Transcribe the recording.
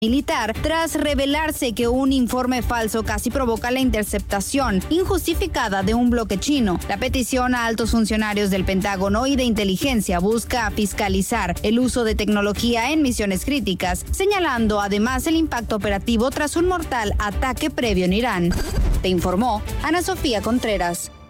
militar tras revelarse que un informe falso casi provoca la interceptación injustificada de un bloque chino. La petición a altos funcionarios del Pentágono y de inteligencia busca fiscalizar el uso de tecnología en misiones críticas, señalando además el impacto operativo tras un mortal ataque previo en Irán. Te informó Ana Sofía Contreras.